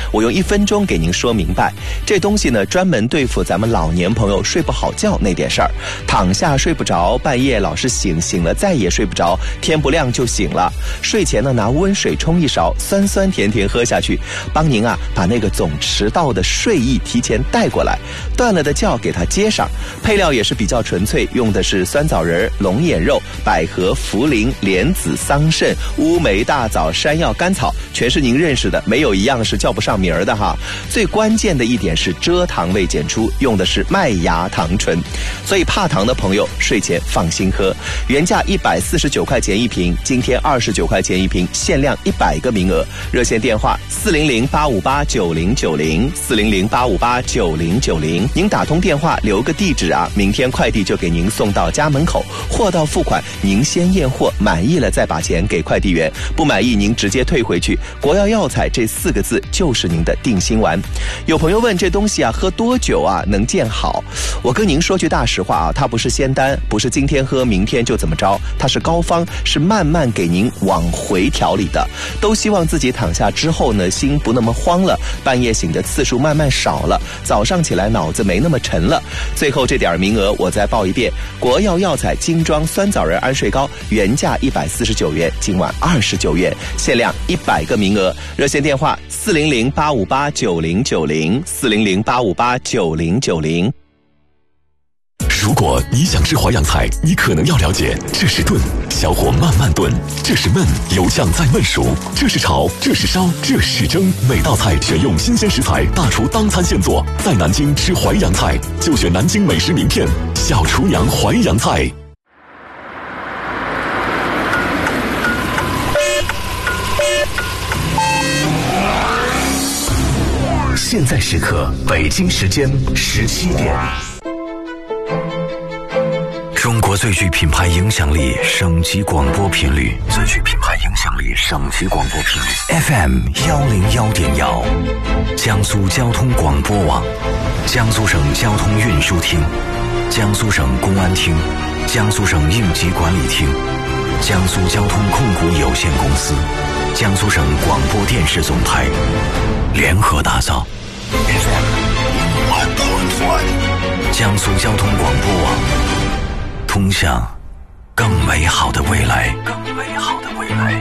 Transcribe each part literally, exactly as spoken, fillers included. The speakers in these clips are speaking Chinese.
我用一分钟给您说明白。这东西呢，专门对付咱们老年朋友睡不好觉那点事儿，躺下睡不着，半夜老是醒，醒了再也睡不着，天不亮就醒了。睡前呢，拿温水冲一勺，酸酸甜甜喝下去，帮您啊把那个总迟到的睡意提前带过来，断了的觉给它接上。配料也是比较纯粹，用的是酸枣仁、龙眼肉、百合、茯苓、莲子、桑葚、乌梅、大枣、山药、甘草，全是您认识的，没有一样是叫不上名儿的哈。最关键的一点是蔗糖味检出，用的是麦芽糖醇，所以怕糖的朋友睡前放心喝。原价一百四十九块钱一瓶，今天二十九块钱一瓶，限量一百个名额。热线电话四零零八五八九零九零四零零八五八九零九零，您打通电话留个地址啊，明天快递就给您送到家门口，货到付款，您先验货，满意了再把钱给快递员，不满意您直接退回去。国药药材这四个字就是您的定心丸。有朋友问这东西啊喝多久啊能见好？我跟您说句大实话啊，它不是仙丹，不是今天喝明天就怎么着，它是膏方，是慢慢给您往回调理的。都希望自己躺下之后呢，心不那么慌了，半夜醒的次数慢慢少了，早上起来脑子没那么沉了。最后这点名额我再报一遍，国药药材精装酸枣仁安睡膏，原价一百四十九元，今晚二十九元，限量一百个名额。热线电话四零零八五八九零九零四零零八五八九零九零。 如果你想吃淮扬菜，你可能要了解，这是炖，小火慢慢炖；这是焖，油酱再焖熟；这是炒，这是烧，这是蒸。每道菜选用新鲜食材，大厨当餐现做。在南京吃淮扬菜，就选南京美食名片小厨娘淮扬菜。现在时刻，北京时间十七点。中国最具品牌影响力省级广播频率，最具品牌影响力省级广播频率 F M 幺零幺点幺，江苏交通广播网，江苏省交通运输厅，江苏省公安厅，江苏省应急管理厅，江苏交通控股有限公司，江苏省广播电视总台联合打造 F M 一点一，江苏交通广播网，通向更美好的未来，更美好的未来。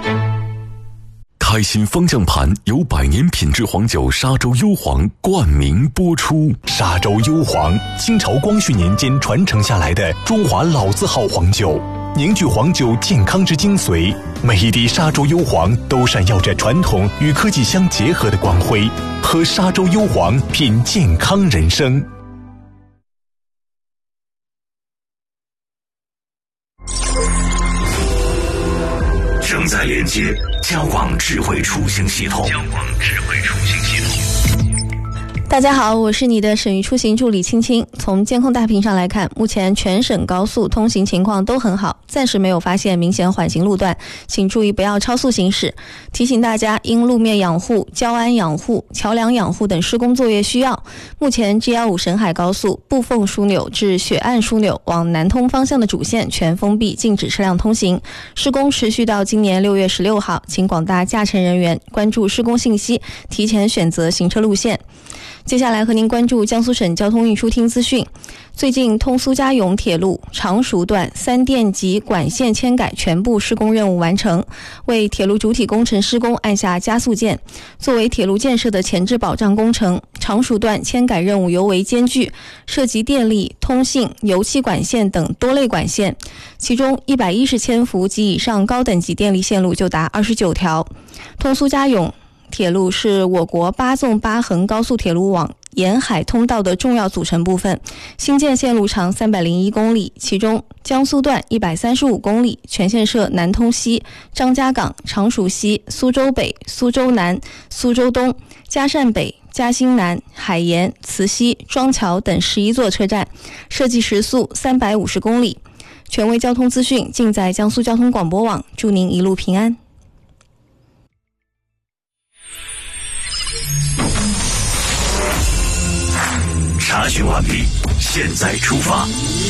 开心方向盘由百年品质黄酒沙洲幽黄冠名播出。 沙洲幽黄，清朝光绪年间传承下来的中华老字号黄酒，凝聚黄酒健康之精髓。每一滴沙洲幽黄都闪耀着传统与科技相结合的光辉。喝沙洲幽黄，品健康人生。 正在连接交广智慧出行系统。交广智慧出行系统。 大家好，我是你的省域出行助理青青。从监控大屏上来看，目前全省高速通行情况都很好，暂时没有发现明显缓行路段，请注意不要超速行驶。提醒大家，因路面养护、交安养护、桥梁养护等施工作业需要，目前 G 一五 沈海高速布凤枢纽至雪岸枢纽往南通方向的主线全封闭，禁止车辆通行。施工持续到今年六月十六号，请广大驾乘人员关注施工信息，提前选择行车路线。接下来和您关注江苏省交通运输厅资讯。最近通苏嘉甬铁路常熟段三电及管线迁改全部施工任务完成，为铁路主体工程施工按下加速键。作为铁路建设的前置保障工程，常熟段迁改任务尤为艰巨，涉及电力、通信、油气管线等多类管线，其中一百一十千伏及以上高等级电力线路就达二十九条。通苏嘉甬铁路是我国八纵八横高速铁路网沿海通道的重要组成部分，新建线路长三百零一公里，其中江苏段一百三十五公里，全线设南通西、张家港、常熟西、苏州北、苏州南、苏州东、嘉善北、嘉兴南、海盐、慈溪、庄桥等十一座车站，设计时速三百五十公里。权威交通资讯尽在江苏交通广播网，祝您一路平安。 查询完毕，现在出发。